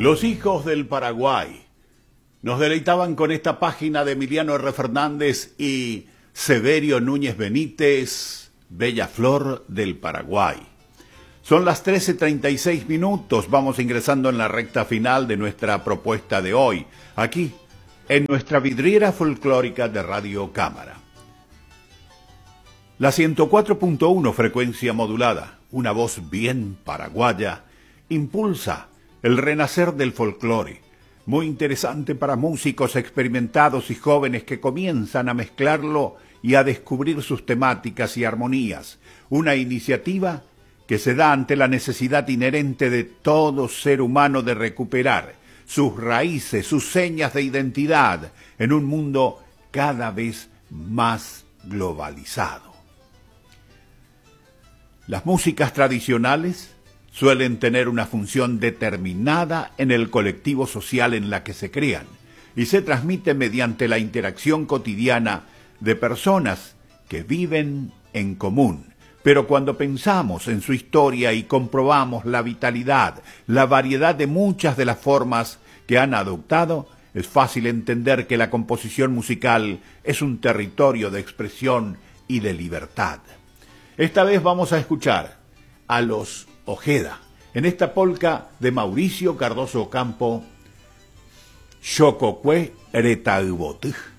Los hijos del Paraguay nos deleitaban con esta página de Emiliano R. Fernández y Severio Núñez Benítez, Bella Flor del Paraguay. Son las 13:36, vamos ingresando en la recta final de nuestra propuesta de hoy, aquí en nuestra vidriera folclórica de Radio Cámara. La 104.1 frecuencia modulada, una voz bien paraguaya, impulsa el renacer del folclore, muy interesante para músicos experimentados y jóvenes que comienzan a mezclarlo y a descubrir sus temáticas y armonías, una iniciativa que se da ante la necesidad inherente de todo ser humano de recuperar sus raíces, sus señas de identidad en un mundo cada vez más globalizado. Las músicas tradicionales suelen tener una función determinada en el colectivo social en la que se crean y se transmiten mediante la interacción cotidiana de personas que viven en común. Pero cuando pensamos en su historia y comprobamos la vitalidad, la variedad de muchas de las formas que han adoptado, es fácil entender que la composición musical es un territorio de expresión y de libertad. Esta vez vamos a escuchar a los Ojeda en esta polca de Mauricio Cardoso Ocampo, Xococue Eretagbotj.